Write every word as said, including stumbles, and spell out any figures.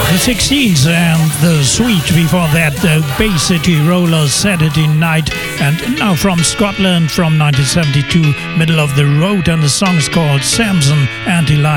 sixteens and The Sweet. Before that, uh, Bay City Rollers, Saturday Night. And now from Scotland from nineteen seventy-two, Middle of the Road. And the song is called Samson and Delilah.